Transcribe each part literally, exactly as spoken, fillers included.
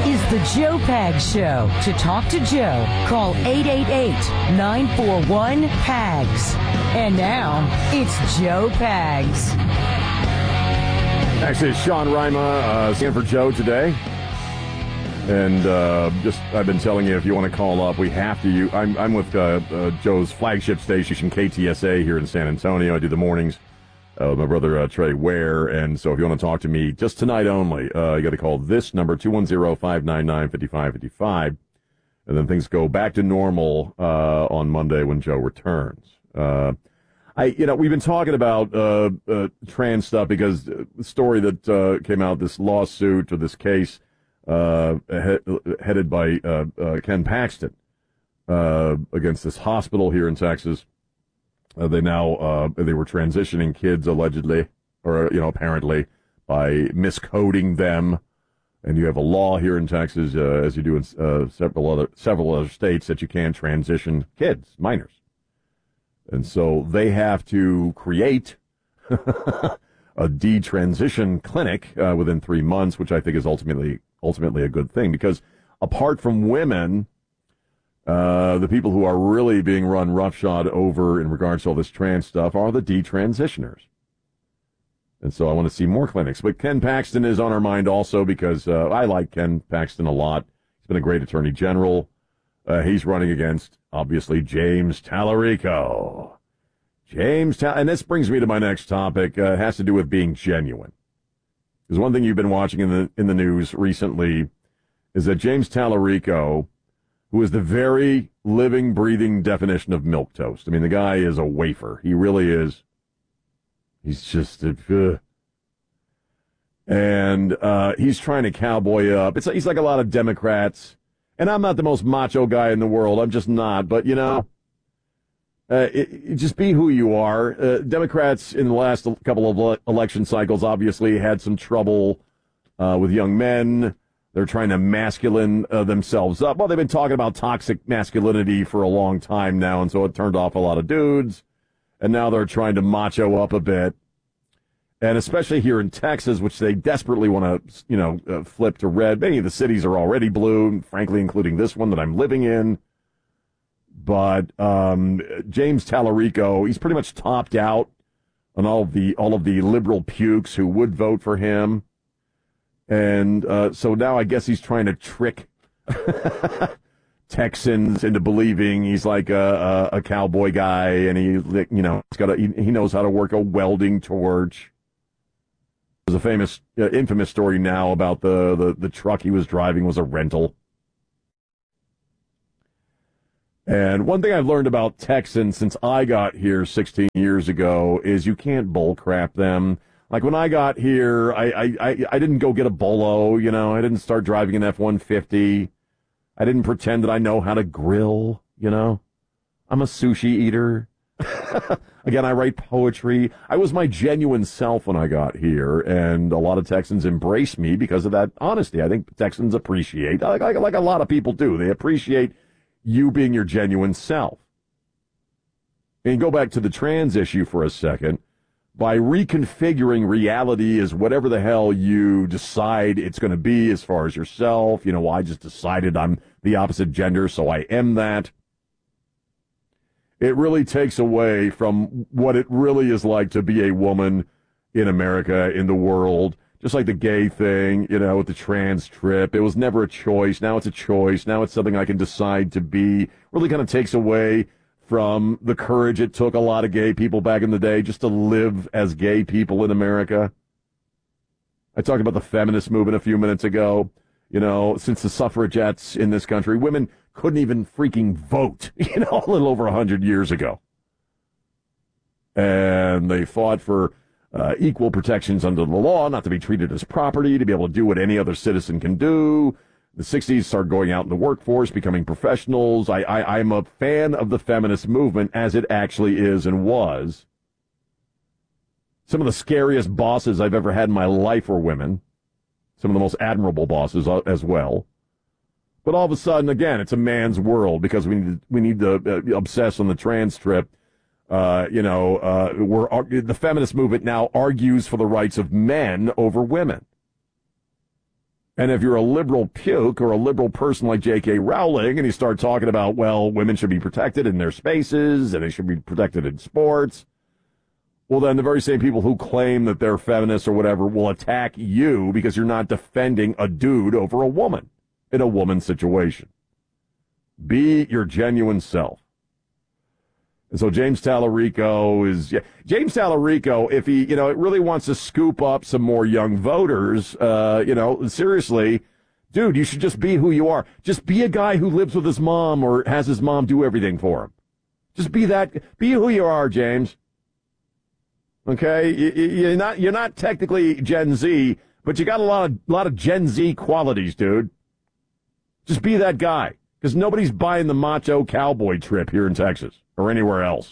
is the Joe Pags Show. To talk to Joe, call eight eight eight, nine four one, P A G S. And now, it's Joe Pags. Actually, it's Sean Rima, uh, standing for Joe today. And uh, just, I've been telling you, if you want to call up, we have to. You, I'm, I'm with uh, uh, Joe's flagship station, K T S A, here in San Antonio. I do the mornings uh, with my brother uh, Trey Ware. And so if you want to talk to me just tonight only, uh, you got to call this number, two one zero, five nine nine, five five five five. And then things go back to normal uh, on Monday when Joe returns. Uh, I, you know, we've been talking about uh, uh, trans stuff because the story that uh, came out, this lawsuit or this case, Uh, he- headed by uh, uh, Ken Paxton uh, against this hospital here in Texas. Uh, they now uh, they were transitioning kids allegedly, or you know, apparently by miscoding them. And you have a law here in Texas, uh, as you do in uh, several other several other states, that you can transition kids, minors. And so they have to create a detransition clinic uh, within three months, which I think is ultimately ultimately a good thing, because apart from women, uh, the people who are really being run roughshod over in regards to all this trans stuff are the detransitioners. And so I want to see more clinics. But Ken Paxton is on our mind also because uh, I like Ken Paxton a lot. He's been a great attorney general. Uh, he's running against, obviously, James Tallarico. James Tal- and this brings me to my next topic. Uh, it has to do with being genuine. Because one thing you've been watching in the in the news recently is that James Tallarico, who is the very living, breathing definition of milquetoast. I mean, the guy is a wafer. He really is. He's just a, uh, and uh, he's trying to cowboy up. It's he's like a lot of Democrats. And I'm not the most macho guy in the world. I'm just not. But, you know, Uh, it, it, just be who you are. Uh, Democrats in the last couple of le- election cycles obviously had some trouble uh, with young men. They're trying to masculine uh, themselves up. Well, they've been talking about toxic masculinity for a long time now, and so it turned off a lot of dudes. And now they're trying to macho up a bit. And especially here in Texas, which they desperately want to, you know, uh, flip to red. Many of the cities are already blue, frankly, including this one that I'm living in. But um, James Tallarico, he's pretty much topped out on all of the all of the liberal pukes who would vote for him, and uh, so now I guess he's trying to trick Texans into believing he's like a, a, a cowboy guy, and he, you know, he's got a, he, he knows how to work a welding torch. There's a famous, uh, infamous story now about the, the the truck he was driving was a rental. And one thing I've learned about Texans since I got here sixteen years ago is you can't bullcrap them. Like when I got here, I, I, I, I didn't go get a Bolo, you know, I didn't start driving an F one fifty. I didn't pretend that I know how to grill, you know. I'm a sushi eater. Again, I write poetry. I was my genuine self when I got here, and a lot of Texans embrace me because of that honesty. I think Texans appreciate, like, like, like a lot of people do, they appreciate you being your genuine self. And go back to the trans issue for a second. By reconfiguring reality as whatever the hell you decide it's going to be as far as yourself, you know, well, I just decided I'm the opposite gender, so I am that. It really takes away from what it really is like to be a woman in America, in the world. Just like the gay thing, you know, with the trans trip. It was never a choice. Now it's a choice. Now it's something I can decide to be. Really kind of takes away from the courage it took a lot of gay people back in the day just to live as gay people in America. I talked about the feminist movement a few minutes ago. You know, since the suffragettes in this country, women couldn't even freaking vote, you know, a little over one hundred years ago. And they fought for Uh, equal protections under the law, not to be treated as property, to be able to do what any other citizen can do. The sixties started going out in the workforce, becoming professionals. I, I, I'm a fan of the feminist movement as it actually is and was. Some of the scariest bosses I've ever had in my life were women. Some of the most admirable bosses as well. But all of a sudden, again, it's a man's world because we need to, we need to uh, obsess on the trans trip. Uh, you know, uh, we're, the feminist movement now argues for the rights of men over women. And if you're a liberal puke or a liberal person like J K. Rowling and you start talking about, well, women should be protected in their spaces and they should be protected in sports, well, then the very same people who claim that they're feminists or whatever will attack you because you're not defending a dude over a woman in a woman situation. Be your genuine self. And so James Tallarico is, yeah, James Tallarico, if he, you know, really wants to scoop up some more young voters, uh, you know, seriously, dude, you should just be who you are. Just be a guy who lives with his mom or has his mom do everything for him. Just be that, be who you are, James. Okay? You, you're not, you're not technically Gen Z, but you got a lot of, lot of Gen Z qualities, dude. Just be that guy. Because nobody's buying the macho cowboy trip here in Texas or anywhere else.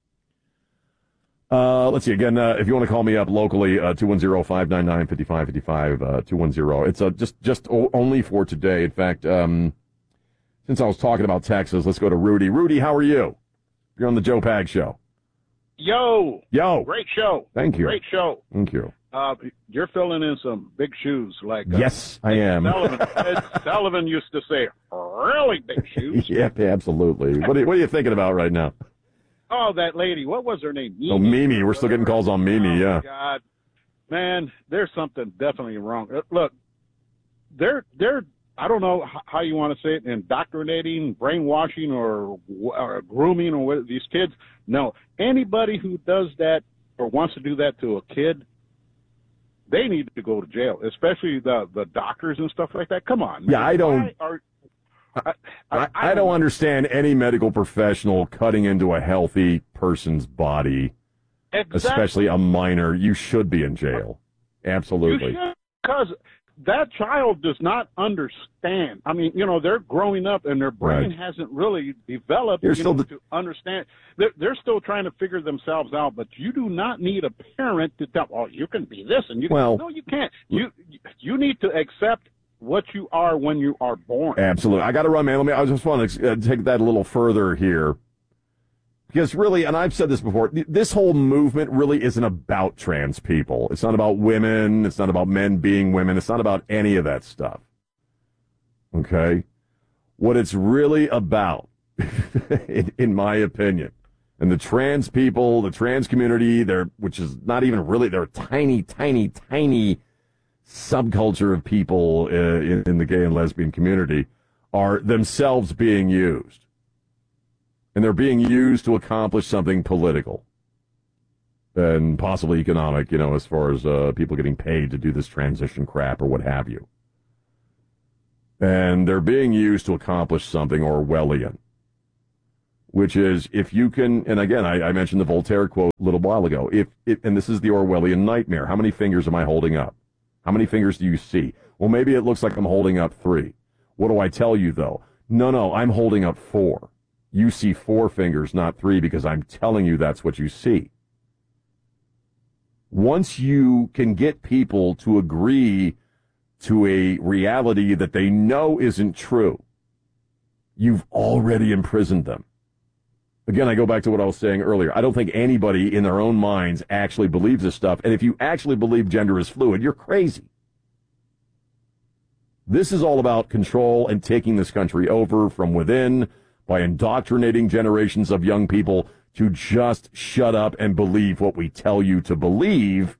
Uh, let's see. Again, uh, if you want to call me up locally, uh, two one zero, five nine nine, five five five five, uh, two one zero. It's uh, just just o- only for today. In fact, um, since I was talking about Texas, let's go to Rudy. Rudy, how are you? You're on the Joe Pag Show. Yo. Yo. Great show. Thank you. Great show. Thank you. Uh, you're filling in some big shoes. Like uh, Yes, I am. Sullivan, Ed Sullivan used to say, really big shoes. Yep, absolutely. What are, you, what are you thinking about right now? Oh, that lady. What was her name? Mimi. Oh, Mimi. We're still getting calls on Mimi, oh, yeah. God. Man, there's something definitely wrong. Uh, Look, they're, they're, I don't know h- how you want to say it, indoctrinating, brainwashing, or, or grooming or what, these kids. No. Anybody who does that or wants to do that to a kid, they need to go to jail, especially the the doctors and stuff like that. Come on. Man. Yeah, I don't. Are, I, I, I, I don't understand any medical professional cutting into a healthy person's body, exactly. especially a minor. You should be in jail. Absolutely. Because that child does not understand. I mean, you know, they're growing up and their brain Right. hasn't really developed You're you still know, the- to understand. They're, they're still trying to figure themselves out, but you do not need a parent to tell, oh, you can be this and you Well- can. No, you can't. You, you need to accept what you are when you are born. Absolutely. I got to run, man. Let me. I just want to uh, take that a little further here, because really, and I've said this before, th- this whole movement really isn't about trans people. It's not about women. It's not about men being women. It's not about any of that stuff. Okay, what it's really about, in, in my opinion, and the trans people, the trans community, they're which is not even really, they're a tiny, tiny, tiny subculture of people uh, in, in the gay and lesbian community, are themselves being used. And they're being used to accomplish something political and possibly economic, you know, as far as uh, people getting paid to do this transition crap or what have you. And they're being used to accomplish something Orwellian, which is if you can, and again, I, I mentioned the Voltaire quote a little while ago, if, if and this is the Orwellian nightmare, how many fingers am I holding up? How many fingers do you see? Well, maybe it looks like I'm holding up three. What do I tell you, though? No, no, I'm holding up four. You see four fingers, not three, because I'm telling you that's what you see. Once you can get people to agree to a reality that they know isn't true, you've already imprisoned them. Again, I go back to what I was saying earlier. I don't think anybody in their own minds actually believes this stuff. And if you actually believe gender is fluid, you're crazy. This is all about control and taking this country over from within by indoctrinating generations of young people to just shut up and believe what we tell you to believe.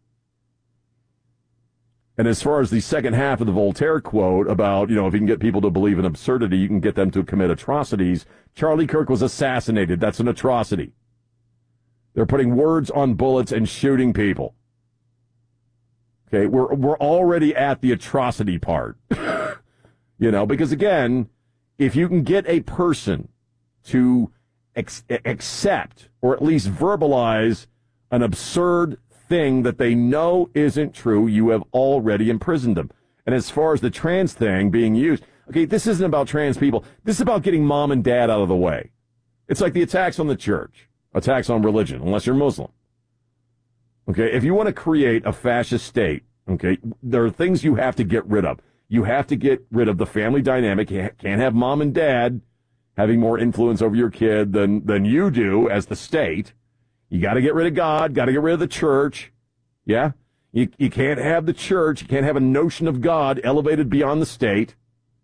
And as far as the second half of the Voltaire quote about, you know, if you can get people to believe in absurdity, you can get them to commit atrocities. Charlie Kirk was assassinated. That's an atrocity. They're putting words on bullets and shooting people. Okay, we're we're already at the atrocity part. You know, because again, if you can get a person to ex- accept or at least verbalize an absurd thing that they know isn't true, you have already imprisoned them. And as far as the trans thing being used, okay, this isn't about trans people. This is about getting mom and dad out of the way. It's like the attacks on the church, attacks on religion, unless you're Muslim. Okay, if you want to create a fascist state, okay, there are things you have to get rid of. You have to get rid of the family dynamic. You can't have mom and dad having more influence over your kid than, than you do as the state. You got to get rid of God, got to get rid of the church. Yeah? You, you can't have the church, you can't have a notion of God elevated beyond the state.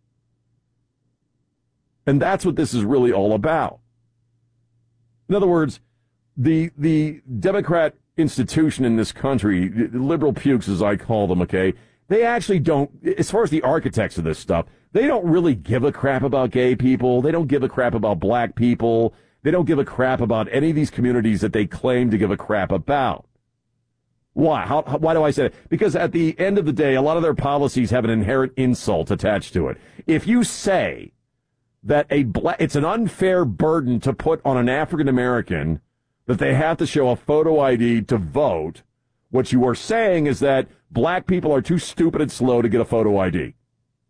And that's what this is really all about. In other words, the the Democrat institution in this country, liberal pukes as I call them, okay, they actually don't, as far as the architects of this stuff, they don't really give a crap about gay people. They don't give a crap about black people. They don't give a crap about any of these communities that they claim to give a crap about. Why? How, how, why do I say that? Because at the end of the day, a lot of their policies have an inherent insult attached to it. If you say that a black, it's an unfair burden to put on an African American that they have to show a photo I D to vote, what you are saying is that black people are too stupid and slow to get a photo I D.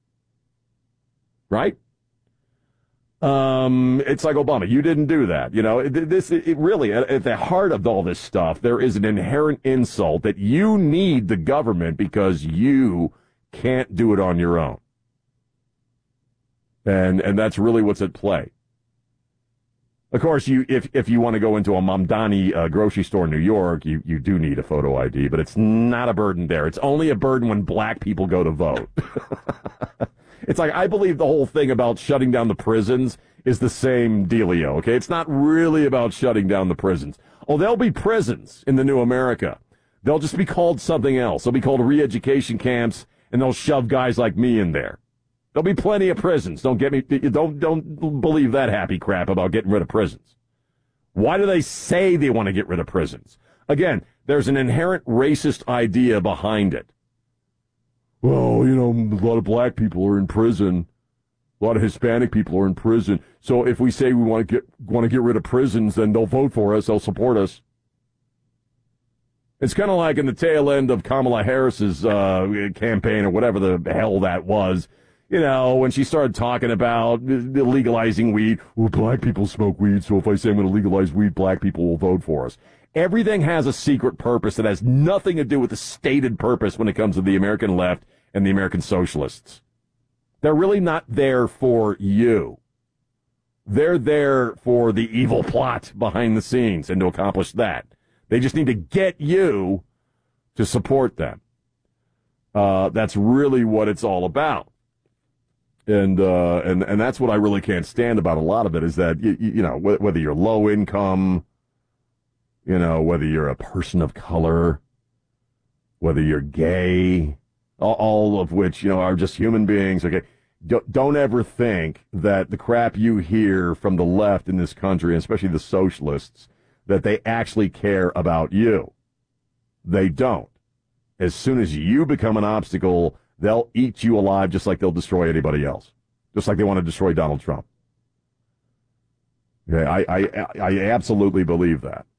Right? Um, it's like Obama. You didn't do that. You know, it, this, it really, at, at the heart of all this stuff, there is an inherent insult that you need the government because you can't do it on your own. And, and that's really what's at play. Of course, you if if you want to go into a Mamdani uh, grocery store in New York, you, you do need a photo I D, but it's not a burden there. It's only a burden when black people go to vote. It's like, I believe the whole thing about shutting down the prisons is the same dealio, okay? It's not really about shutting down the prisons. Oh, there'll be prisons in the new America. They'll just be called something else. They'll be called re-education camps, and they'll shove guys like me in there. There'll be plenty of prisons. Don't get me, don't, don't believe that happy crap about getting rid of prisons. Why do they say they want to get rid of prisons? Again, there's an inherent racist idea behind it. Well, you know, a lot of black people are in prison. A lot of Hispanic people are in prison. So if we say we want to get, want to get rid of prisons, then they'll vote for us. They'll support us. It's kind of like in the tail end of Kamala Harris's uh, campaign or whatever the hell that was. You know, when she started talking about legalizing weed, well, black people smoke weed, so if I say I'm going to legalize weed, black people will vote for us. Everything has a secret purpose that has nothing to do with the stated purpose when it comes to the American left and the American socialists. They're really not there for you. They're there for the evil plot behind the scenes and to accomplish that. They just need to get you to support them. Uh, that's really what it's all about. And, uh, and, and that's what I really can't stand about a lot of it is that, you, you know, wh- whether you're low income, you know, whether you're a person of color, whether you're gay, all, all of which, you know, are just human beings. Okay. Don't, don't ever think that the crap you hear from the left in this country, especially the socialists, that they actually care about you. They don't. As soon as you become an obstacle, they'll eat you alive just like they'll destroy anybody else. Just like they want to destroy Donald Trump. Okay, I, I, I absolutely believe that.